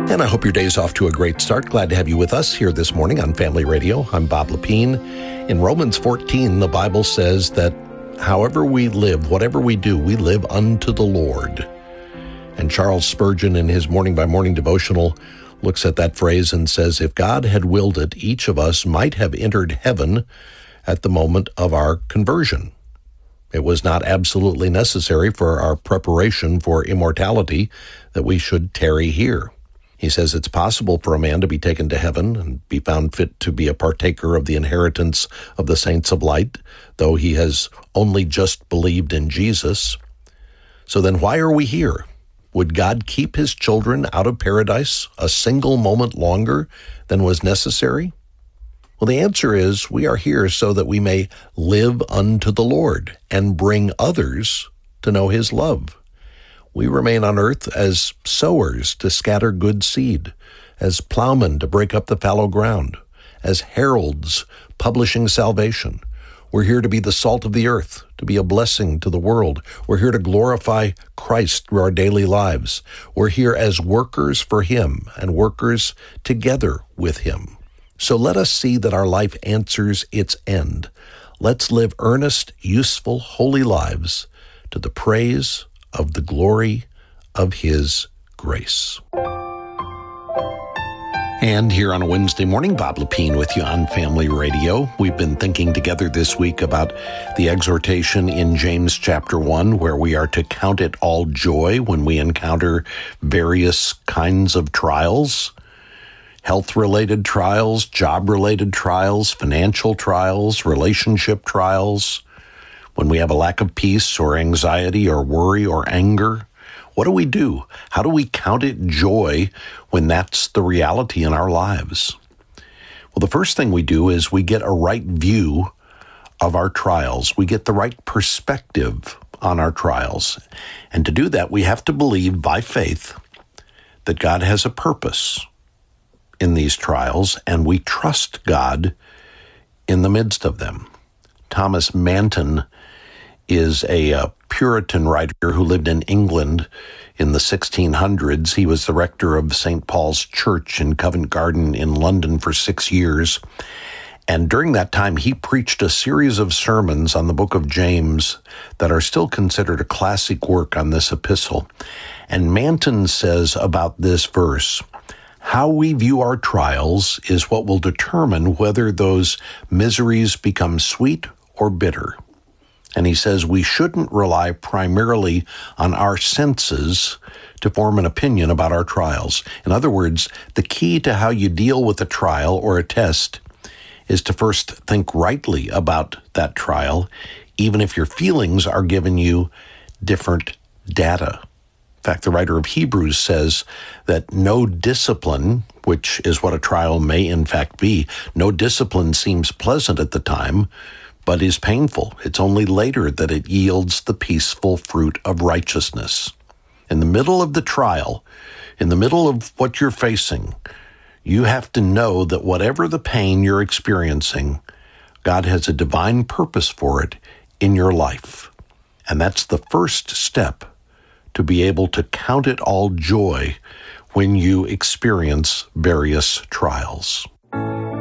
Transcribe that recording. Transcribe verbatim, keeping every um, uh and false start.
And I hope your day's off to a great start. Glad to have you with us here this morning on Family Radio. I'm Bob Lepine. In Romans fourteen, the Bible says that however we live, whatever we do, we live unto the Lord. And Charles Spurgeon, in his Morning by Morning devotional, looks at that phrase and says, if God had willed it, each of us might have entered heaven at the moment of our conversion. It was not absolutely necessary for our preparation for immortality that we should tarry here. He says it's possible for a man to be taken to heaven and be found fit to be a partaker of the inheritance of the saints of light, though he has only just believed in Jesus. So then why are we here? Would God keep his children out of paradise a single moment longer than was necessary? Well, the answer is we are here so that we may live unto the Lord and bring others to know his love. We remain on earth as sowers to scatter good seed, as plowmen to break up the fallow ground, as heralds publishing salvation. We're here to be the salt of the earth, to be a blessing to the world. We're here to glorify Christ through our daily lives. We're here as workers for him and workers together with him. So let us see that our life answers its end. Let's live earnest, useful, holy lives to the praise of the glory of his grace. And here on a Wednesday morning, Bob Lepine with you on Family Radio. We've been thinking together this week about the exhortation in James chapter one, where we are to count it all joy when we encounter various kinds of trials, health-related trials, job-related trials, financial trials, relationship trials. When we have a lack of peace or anxiety or worry or anger, what do we do? How do we count it joy when that's the reality in our lives? Well, the first thing we do is we get a right view of our trials. We get the right perspective on our trials. And to do that, we have to believe by faith that God has a purpose in these trials, and we trust God in the midst of them. Thomas Manton is a uh, Puritan writer who lived in England in the sixteen hundreds. He was the rector of Saint Paul's Church in Covent Garden in London for six years. And during that time, he preached a series of sermons on the book of James that are still considered a classic work on this epistle. And Manton says about this verse, how we view our trials is what will determine whether those miseries become sweet or bitter. And he says we shouldn't rely primarily on our senses to form an opinion about our trials. In other words, the key to how you deal with a trial or a test is to first think rightly about that trial, even if your feelings are giving you different data. In fact, the writer of Hebrews says that no discipline, which is what a trial may in fact be, no discipline seems pleasant at the time, but is painful. It's only later that it yields the peaceful fruit of righteousness. In the middle of the trial, in the middle of what you're facing, you have to know that whatever the pain you're experiencing, God has a divine purpose for it in your life. And that's the first step to be able to count it all joy when you experience various trials.